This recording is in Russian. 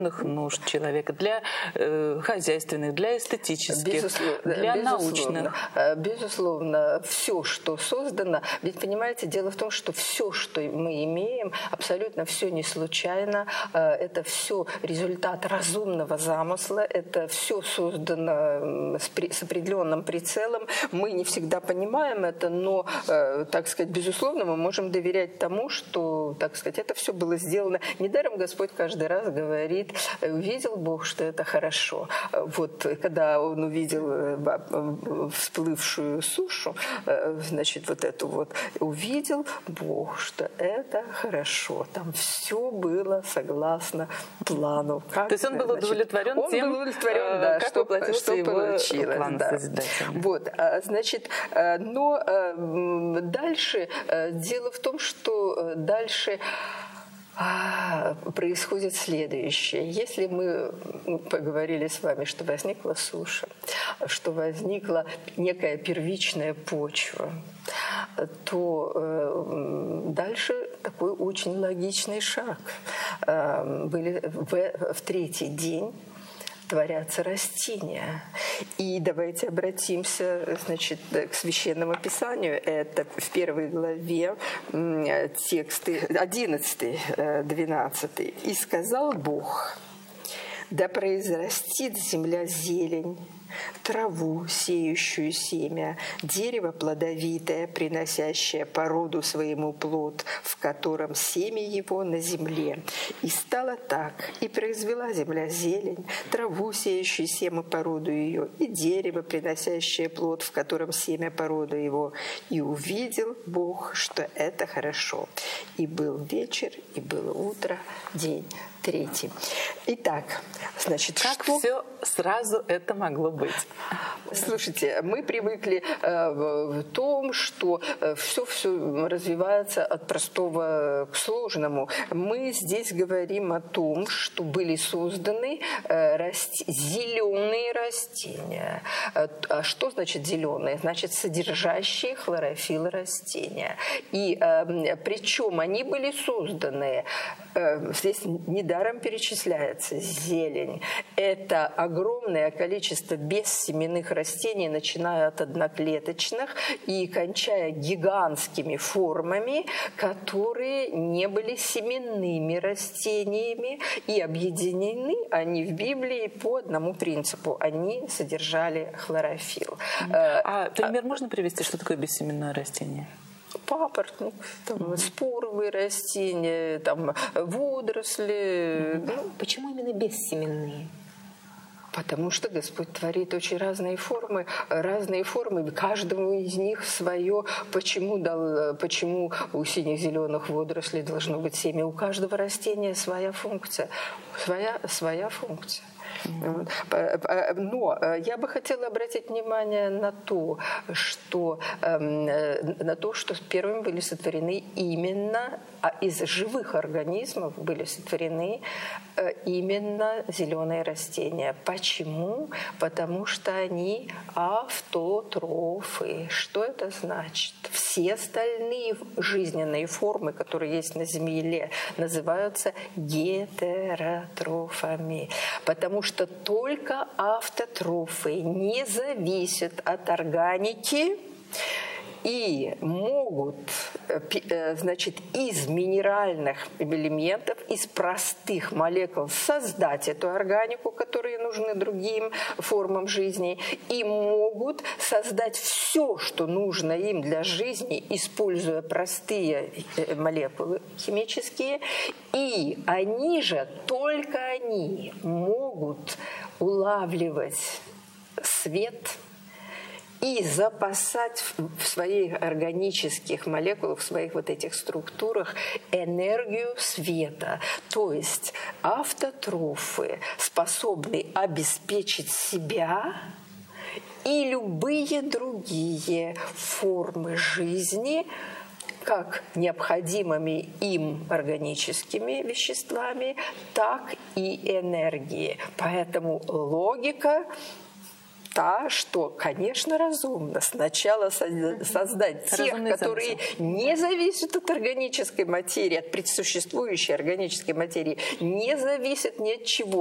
нужд человека, для хозяйственных, для эстетических, для научных. Безусловно, все, что создано, ведь, понимаете, дело в том, что все, что мы имеем, абсолютно все не случайно, это все результат разумного замысла, это все создано с определенным прицелом. Мы не всегда понимаем это, но, так сказать, безусловно, мы можем доверять тому, что, так сказать, это все было сделано. Недаром Господь каждый раз говорит: увидел Бог, что это хорошо. Вот когда он увидел всплывшую сушу, значит, вот эту вот, увидел Бог, что это хорошо. Там все было согласно плану. То есть он был удовлетворен тем, он был удовлетворен, да, что получилось. План да. Вот, значит, но дальше дело в том, что дальше происходит следующее. Если мы поговорили с вами, что возникла суша, что возникла некая первичная почва, то дальше такой очень логичный шаг. В третий день творятся растения. И давайте обратимся, значит, к Священному Писанию. Это в первой главе тексты 11, 12. «И сказал Бог: да произрастит земля зелень, траву, сеющую семя, дерево плодовитое, приносящее по роду своему плод, в котором семя его на земле. И стало так, и произвела земля зелень, траву, сеющую семя по роду ее, и дерево, приносящее плод, в котором семя по роду его. И увидел Бог, что это хорошо. И был вечер, и было утро, день третий». Итак, значит, как все сразу это могло быть? Слушайте, мы привыкли в том, что все развивается от простого к сложному. Мы здесь говорим о том, что были созданы зеленые растения. А что значит зеленые? Значит, содержащие хлорофилл растения. И причем они были созданы, здесь недаром перечисляется зелень. Это огромное количество бессеменных растений, начиная от одноклеточных и кончая гигантскими формами, которые не были семенными растениями, и объединены они в Библии по одному принципу. Они содержали хлорофилл. Пример можно привести, что такое бессеменное растение? Папоротник, там, споровые растения, там, водоросли. Почему именно бессеменные? Потому что Господь творит очень разные формы, каждому из них свое. Почему у синих-зеленых водорослей должно быть семя? У каждого растения своя функция, своя функция. Но я бы хотела обратить внимание на то, что первыми были сотворены именно, из живых организмов были сотворены именно зеленые растения. Почему? Потому что они автотрофы. Что это значит? Все остальные жизненные формы, которые есть на Земле, называются гетеротрофами. Потому что только автотрофы не зависят от органики и могут, значит, из минеральных элементов, из простых молекул создать эту органику, которые нужны другим формам жизни, и могут создать все, что нужно им для жизни, используя простые молекулы химические, и они же, только они могут улавливать свет и запасать в своих органических молекулах, в своих вот этих структурах энергию света. То есть автотрофы способны обеспечить себя и любые другие формы жизни как необходимыми им органическими веществами, так и энергией. Поэтому логика та, что, конечно, разумно сначала создать тех, которые не зависят от органической материи, от предсуществующей органической материи, не зависят ни от чего.